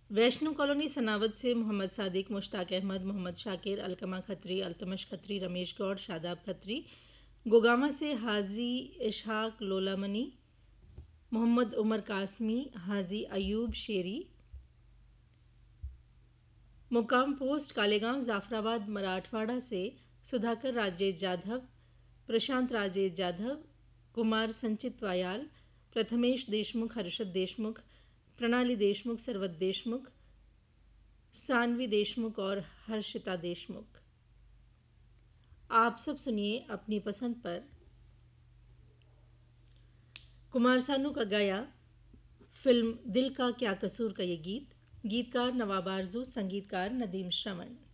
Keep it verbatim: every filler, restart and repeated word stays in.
Vaishno colony Sanawad से मोहम्मद सादिक, मुश्ताक अहमद, मोहम्मद शाकिर, अलकमा खत्री, अल्तमश खत्री, रमेश गौड़, शादाब खत्री। गोगामा से हाजी इशहाक लोलामनी, मोहम्मद उमर कासमी, हाजी अयूब शेरी। मुकाम पोस्ट कालेगांव जाफराबाद मराठवाड़ा से सुधाकर राजेश जाधव, प्रशांत राजेश जाधव, कुमार संचित वायाल, प्रथमेश देशमुख, हर्षद देशमुख, प्रणाली देशमुख, सरवत देशमुख, सानवी देशमुख और हर्षिता देशमुख। आप सब सुनिए अपनी पसंद पर कुमार सानू का गाया फिल्म दिल का क्या कसूर का ये गीत। गीतकार नवाब आरजू, संगीतकार नदीम श्रवण।